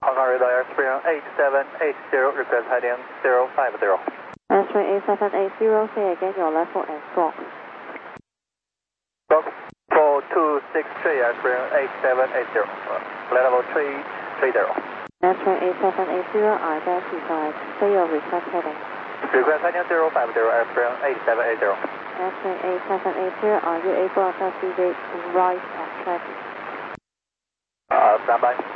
Hong Kong radar airspeed 8780, request heading 050. Airspeed 8780, say again your level and squawk. Squawk 4263, airspeed 8780, level 330. Airspeed 8780 identified, say your request heading. Request heading 050, airspeed 8780. Airspeed 8780, are you able to navigate right and track? Stand by.